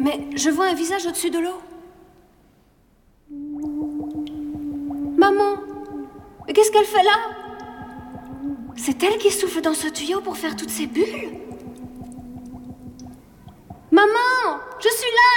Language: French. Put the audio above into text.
Mais je vois un visage au-dessus de l'eau. Maman, qu'est-ce qu'elle fait là? C'est elle qui souffle dans ce tuyau pour faire toutes ces bulles? Maman, je suis là!